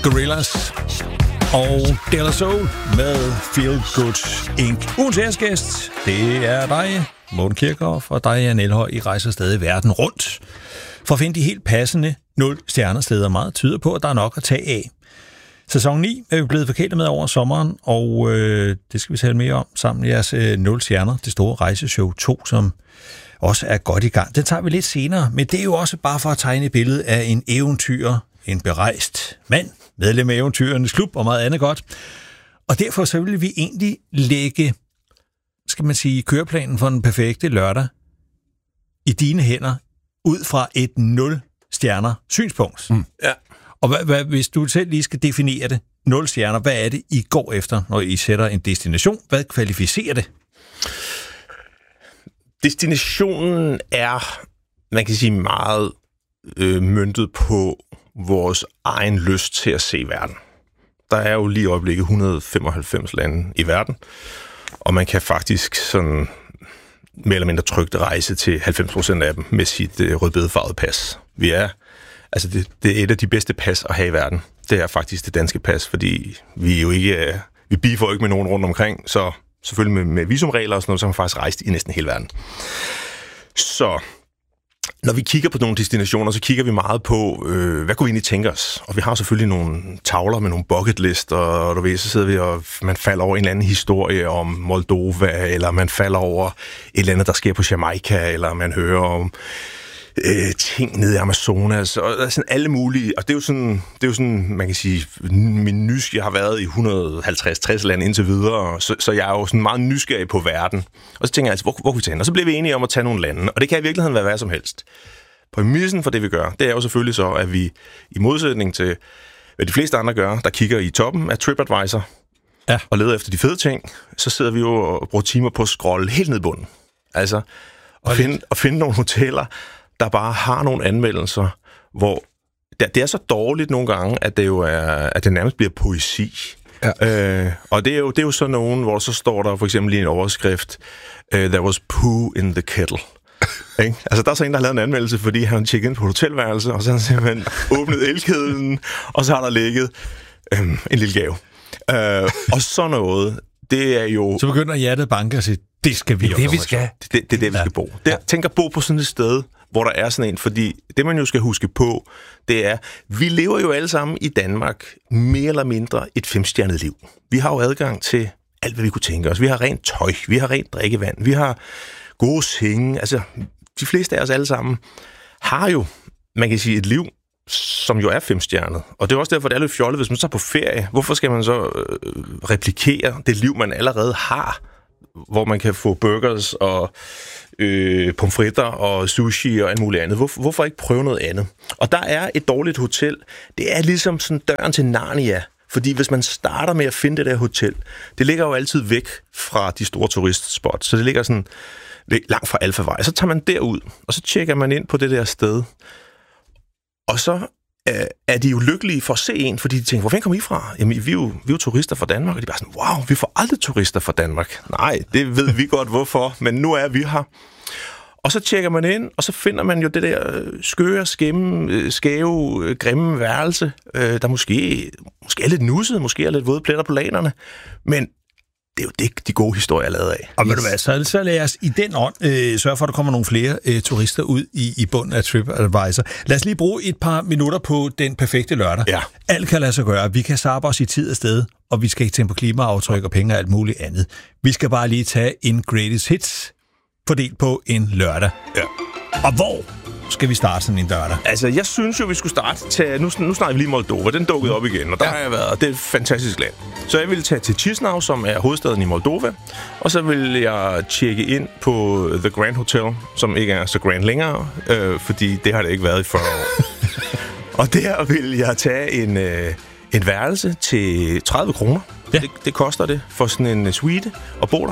Gorillaz og De La Soul med Feel Good Inc. Ugens æresgæst, det er dig, Morten Kirchhoff, og dig, Jan Elhøj. I rejser stadig verden rundt for at finde de helt passende 0 stjernesteder. Meget tyder på, at der er nok at tage af. Sæson 9 er vi blevet forkælet med over sommeren, og det skal vi tale mere om sammen med jeres 0 stjerner, det store rejseshow 2, som også er godt i gang. Den tager vi lidt senere, men det er jo også bare for at tegne et billede af en eventyrer, en berejst mand, medlem af Eventyrernes Klub og meget andet godt. Og derfor så vil vi egentlig lægge, skal man sige, køreplanen for den perfekte lørdag i dine hænder, ud fra et 0 stjerner synspunkt. Ja. Og hvis du selv lige skal definere det, 0 stjerner, hvad er det, I går efter, når I sætter en destination? Hvad kvalificerer det? Destinationen er, man kan sige, meget møntet på vores egen lyst til at se verden. Der er jo lige i øjeblikket 195 lande i verden, og man kan faktisk sådan mere eller mindre trygt rejse til 90% af dem med sit rødbedefarvede pas. Det er et af de bedste pas at have i verden. Det er faktisk det danske pas, fordi vi jo ikke vi beefer jo ikke med nogen rundt omkring, så selvfølgelig med visumregler og sådan noget, så har man faktisk rejst i næsten hele verden. Så når vi kigger på nogle destinationer, så kigger vi meget på, hvad kunne vi egentlig tænke os? Og vi har selvfølgelig nogle tavler med nogle bucket list, og du ved, så sidder vi, og man falder over en eller anden historie om Moldova, eller man falder over et eller andet, der sker på Jamaica, eller man hører om ting nede i Amazonas, og sådan alle mulige, og det er jo sådan, man kan sige, min jeg har været i 150-60 lande indtil videre, så jeg er jo sådan meget nysgerrig på verden. Og så tænker jeg altså, hvor kan vi tage hen? Og så bliver vi enige om at tage nogle lande, og det kan i virkeligheden være hvad som helst. Præmissen for det, vi gør, det er jo selvfølgelig så, at vi i modsætning til, hvad de fleste andre gør, der kigger i toppen af TripAdvisor, og leder efter de fede ting, så sidder vi jo og bruger timer på at scrolle helt ned i bunden. Altså, at finde nogle hoteller, der bare har nogle anmeldelser, hvor det er så dårligt nogle gange, at det jo at det nærmest bliver poesi. Ja. Og det er jo sådan nogen, hvor så står der for eksempel i en overskrift, there was poo in the kettle. Ikke? Altså der er så en, der har lavet en anmeldelse, fordi han tjekkede ind på hotelværelse, og så har han simpelthen åbnet elkedlen, og så har der ligget en lille gave. Og sådan noget, det er jo... Så begynder hjertet at banke og sige, det skal vi jo. Det er det, vi skal bo. Tænk at bo på sådan et sted, hvor der er sådan en, fordi det, man jo skal huske på, det er, vi lever jo alle sammen i Danmark mere eller mindre et 5-stjernet liv. Vi har jo adgang til alt, hvad vi kunne tænke os. Vi har rent tøj, vi har rent drikkevand, vi har gode senge. Altså, de fleste af os alle sammen har jo, man kan sige, et liv, som jo er 5-stjernet. Og det er også derfor, det er lidt fjollet, hvis man tager på ferie. Hvorfor skal man så replikere det liv, man allerede har, hvor man kan få burgers og pomfritter og sushi og alt muligt andet. Hvorfor ikke prøve noget andet? Og der er et dårligt hotel. Det er ligesom sådan døren til Narnia. Fordi hvis man starter med at finde det der hotel, det ligger jo altid væk fra de store turistspots. Så det ligger sådan langt fra Alfavej. Så tager man derud, og så tjekker man ind på det der sted. Og så er de jo lykkelige for at se en, fordi de tænker, hvor fanden kommer I fra? Jamen, vi er jo turister fra Danmark, og de er bare sådan, wow, vi får aldrig turister fra Danmark. Nej, det ved vi godt hvorfor, men nu er vi her. Og så tjekker man ind, og så finder man jo det der skøre, skæve, grimme værelse, der måske er lidt nusset, måske er lidt våde pletter på lanerne, men det er jo det, de gode historier er lavet af. Og ved du hvad, så lad os i den ånd sørge for, at der kommer nogle flere turister ud i bunden af TripAdvisor. Lad os lige bruge et par minutter på den perfekte lørdag. Ja. Alt kan lade sig gøre. Vi kan sappe os i tid og sted, og vi skal ikke tænke på klimaaftryk og penge og alt muligt andet. Vi skal bare lige tage en greatest hits fordelt på en lørdag. Ja. Og hvor skal vi starte sådan en lørdag? Altså, jeg synes jo, vi skulle starte til... Nu snakker vi lige Moldova. Den dukkede op igen, og der har jeg været. Det er et fantastisk land. Så jeg ville tage til Chisinau, som er hovedstaden i Moldova. Og så vil jeg tjekke ind på The Grand Hotel, som ikke er så grand længere, fordi det har det ikke været i 40 år. Og der vil jeg tage en værelse til 30 kroner. Ja. Det koster det for sådan en suite at bo der.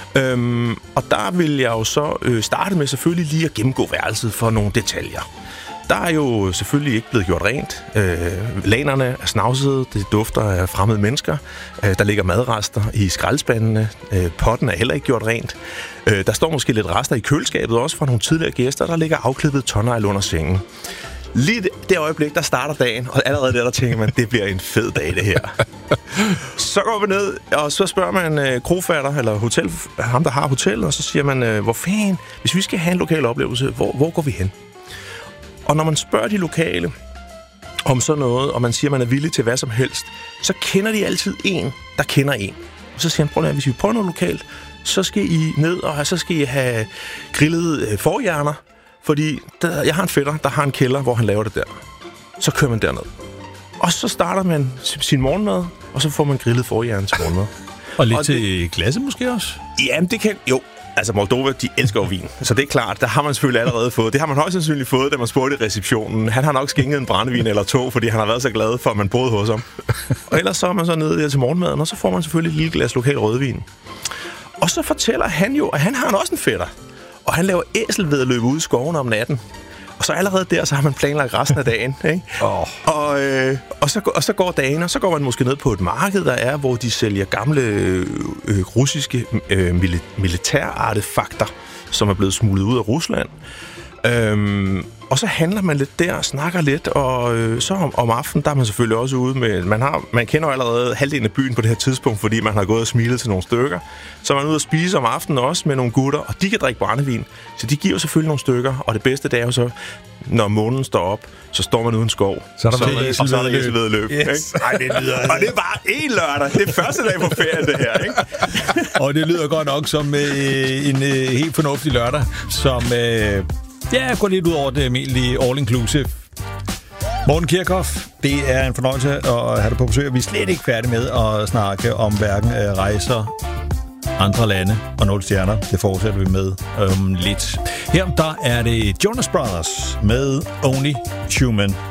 Og der vil jeg jo så starte med selvfølgelig lige at gennemgå værelset for nogle detaljer. Der er jo selvfølgelig ikke blevet gjort rent. Lanerne er snavsede, det dufter af fremmede mennesker. Der ligger madrester i skraldespandene. Potten er heller ikke gjort rent. Der står måske lidt rester i køleskabet også fra nogle tidligere gæster. Der ligger afklippet tårnegl under sengen. Lige det øjeblik, der starter dagen, og allerede der tænker man, det bliver en fed dag, det her. Så går vi ned, og så spørger man krofatter, eller ham, der har hotellet, og så siger man, hvor fanden, hvis vi skal have en lokal oplevelse, hvor går vi hen? Og når man spørger de lokale om sådan noget, og man siger, man er villig til hvad som helst, så kender de altid en, der kender en. Og så siger han, prøv at hvis vi prøver noget lokalt, så skal I ned, og så skal I have grillet forhjerner, fordi jeg har en fætter, der har en kælder, hvor han laver det der. Så kører man derned. Og så starter man sin morgenmad, og så får man grillet forhjerner til morgenmad. Og lidt til glasset måske også? Jamen, det kan... Jo, altså Moldova, de elsker jo vin. Så det er klart, der har man selvfølgelig allerede fået. Det har man højst sandsynligt fået, da man spurgte i receptionen. Han har nok skænket en brændevin eller to, fordi han har været så glad for, at man boede hos ham. Og ellers så er man så nede der til morgenmaden, og så får man selvfølgelig et lille glas lokal rødvin. Og så fortæller han jo, at han har også en fætter. Og han laver æselvedløb ude i skoven om natten. Og så allerede der, så har man planlagt resten af dagen. Ikke? Og så går dagen, og så går man måske ned på et marked, der er, hvor de sælger gamle russiske militærartefakter, som er blevet smuglet ud af Rusland. Og så handler man lidt der, snakker lidt, og så om aftenen, der er man selvfølgelig også ude med... Man kender jo allerede halvdelen af byen på det her tidspunkt, fordi man har gået og smilet til nogle stykker. Så er man ude og spise om aftenen også med nogle gutter, og de kan drikke brændevin. Så de giver selvfølgelig nogle stykker, og det bedste, det er jo så, når månen står op, så står man uden skov. Så er der æselvedløb. Yes. Og det er bare én lørdag. Det er første dag på ferie, det her, ikke? Og det lyder godt nok som en helt fornuftig lørdag, som... går lidt ud over det almindelige all-inclusive. Morten Kirchhoff, det er en fornøjelse at have dig på besøg. Vi er slet ikke færdige med at snakke om hverken rejser, andre lande og 0 stjerner. Det fortsætter vi med lidt. Her der er det Jonas Brothers med Only Human.